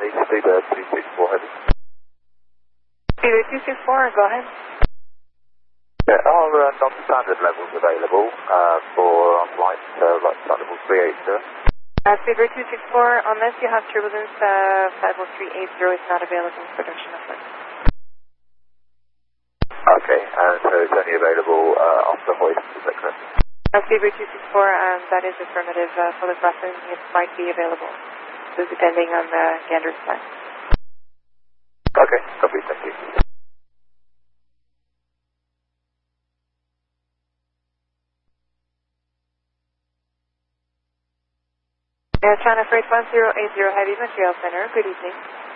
the Speedbird 264 Heavy. Speedbird 264, go ahead. Yeah, are non-standard levels available for on flight, like flight level 380? Speedbird 264, unless you have turbulence, flight level 380 is not available in production effort. Okay, and so it's only available off the hoist, is that correct? Speedbird 264, that is affirmative. For the crossing, it might be available. So depending on the Gander's plan. Okay, copy, thank you. China Freight 1080 Heavy Material Center, good evening.